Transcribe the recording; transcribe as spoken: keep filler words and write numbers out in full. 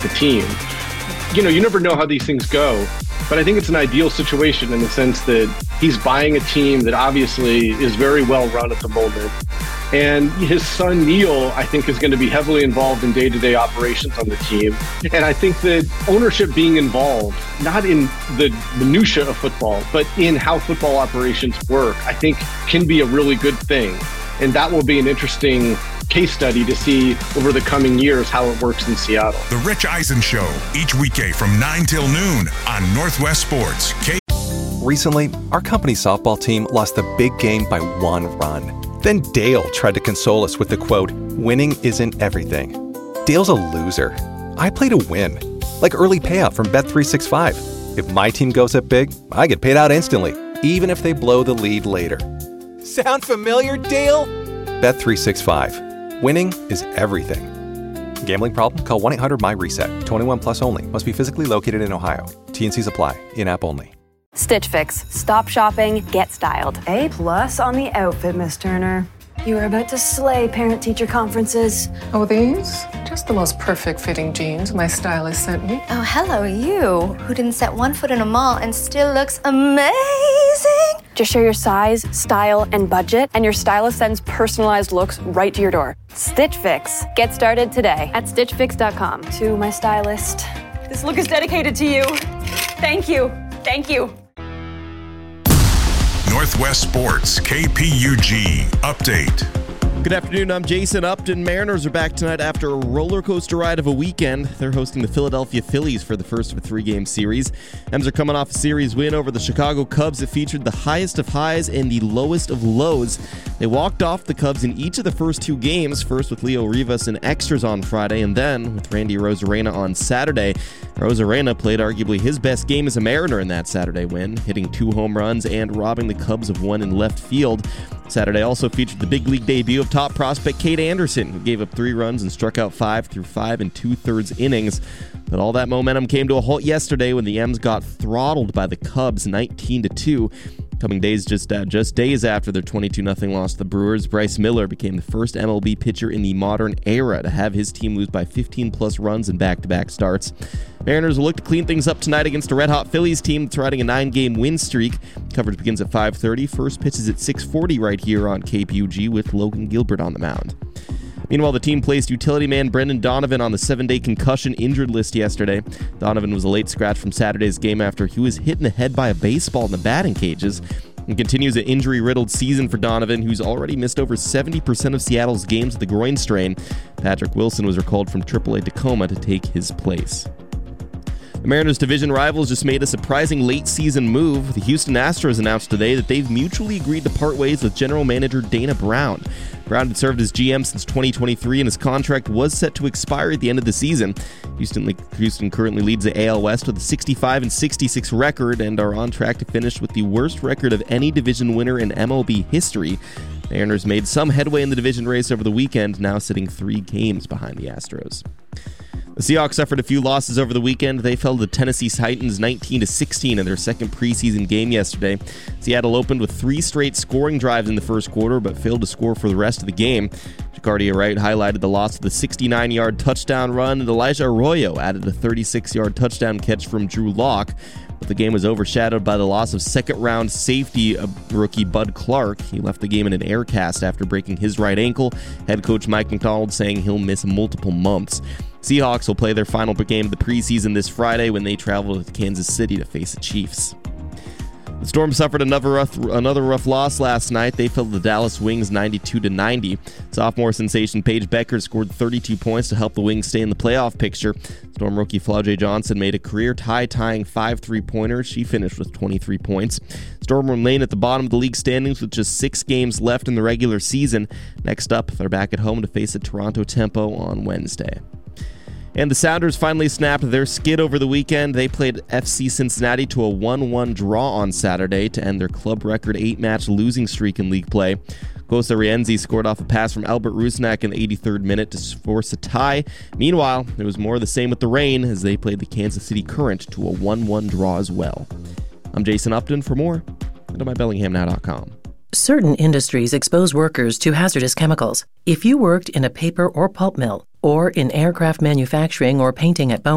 the team. You know, you never know how these things go, but I think it's an ideal situation in the sense that he's buying a team that obviously is very well run at the moment. And his son, Neil, I think is going to be heavily involved in day-to-day operations on the team. And I think that ownership being involved, not in the minutia of football, but in how football operations work, I think can be a really good thing. And that will be an interesting case study to see over the coming years how it works in Seattle. The Rich Eisen Show, each weekday from nine till noon on Northwest Sports. K- Recently, our company's softball team lost the big game by one run. Then Dale tried to console us with the quote, "Winning isn't everything." Dale's a loser. I play to win, like early payout from Bet three sixty-five. If my team goes up big, I get paid out instantly, even if they blow the lead later. Sound familiar, Dale? Bet three sixty-five. Winning is everything. Gambling problem? Call one eight hundred M Y reset. twenty-one plus only. Must be physically located in Ohio. T and C's apply. In-app only. Stitch Fix. Stop shopping, get styled. A plus on the outfit, Miss Turner. You were about to slay parent-teacher conferences. Oh, these? Just the most perfect fitting jeans my stylist sent me. Oh, hello, you, who didn't set one foot in a mall and still looks amazing. Just share your size, style, and budget, and your stylist sends personalized looks right to your door. Stitch Fix. Get started today at stitch fix dot com. To my stylist. This look is dedicated to you. Thank you. Thank you. Northwest Sports, K P U G Update. Good afternoon, I'm Jason Upton. Mariners are back tonight after a roller coaster ride of a weekend. They're hosting the Philadelphia Phillies for the first of a three-game series. M's are coming off a series win over the Chicago Cubs that featured the highest of highs and the lowest of lows. They walked off the Cubs in each of the first two games, first with Leo Rivas in extras on Friday, and then with Randy Arozarena on Saturday. Arozarena played arguably his best game as a Mariner in that Saturday win, hitting two home runs and robbing the Cubs of one in left field. Saturday also featured the big league debut of top prospect Cade Anderson, who gave up three runs and struck out five through five and two-thirds innings. But all that momentum came to a halt yesterday when the M's got throttled by the Cubs nineteen to two. Coming days just uh, just days after their twenty-two nothing loss to the Brewers, Bryce Miller became the first M L B pitcher in the modern era to have his team lose by fifteen plus runs in back-to-back starts. Mariners will look to clean things up tonight against a red-hot Phillies team that's riding a nine-game win streak. Coverage begins at five thirty. First pitch is at six forty right here on K P U G with Logan Gilbert on the mound. Meanwhile, the team placed utility man Brendan Donovan on the seven-day concussion injured list yesterday. Donovan was a late scratch from Saturday's game after he was hit in the head by a baseball in the batting cages. And continues an injury-riddled season for Donovan, who's already missed over seventy percent of Seattle's games with the groin strain. Patrick Wilson was recalled from triple A Tacoma to take his place. The Mariners' division rivals just made a surprising late-season move. The Houston Astros announced today that they've mutually agreed to part ways with general manager Dana Brown. Brown had served as G M since twenty twenty-three, and his contract was set to expire at the end of the season. Houston, Houston currently leads the A L West with a sixty-five and sixty-six record and are on track to finish with the worst record of any division winner in M L B history. The Mariners made some headway in the division race over the weekend, now sitting three games behind the Astros. The Seahawks suffered a few losses over the weekend. They fell to the Tennessee Titans nineteen to sixteen in their second preseason game yesterday. Seattle opened with three straight scoring drives in the first quarter, but failed to score for the rest of the game. Jacardia Wright highlighted the loss of the sixty-nine-yard touchdown run, and Elijah Arroyo added a thirty-six-yard touchdown catch from Drew Lock. But the game was overshadowed by the loss of second-round safety rookie Bud Clark. He left the game in an air cast after breaking his right ankle. Head coach Mike McDonald saying he'll miss multiple months. Seahawks will play their final game of the preseason this Friday when they travel to Kansas City to face the Chiefs. The Storm suffered another rough, another rough loss last night. They fell to the Dallas Wings ninety-two to ninety. Sophomore sensation Paige Becker scored thirty-two points to help the Wings stay in the playoff picture. Storm rookie Flau'jae Johnson made a career-tie tying five three-pointers. She finished with twenty-three points. Storm remain at the bottom of the league standings with just six games left in the regular season. Next up, they're back at home to face the Toronto Tempo on Wednesday. And the Sounders finally snapped their skid over the weekend. They played F C Cincinnati to a one one draw on Saturday to end their club record eight-match losing streak in league play. Kosta Rienzi scored off a pass from Albert Rusnak in the eighty-third minute to force a tie. Meanwhile, there was more of the same with the Reign as they played the Kansas City Current to a one one draw as well. I'm Jason Upton. For more, go to my bellingham now dot com. Certain industries expose workers to hazardous chemicals. If you worked in a paper or pulp mill, or in aircraft manufacturing or painting at Boeing,